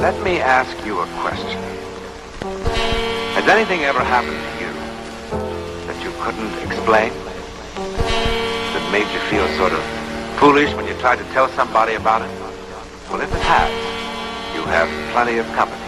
Let me ask you a question. Has anything ever happened to you that you couldn't explain? That made you feel sort of foolish when you tried to tell somebody about it? Well, if it has, you have plenty of company.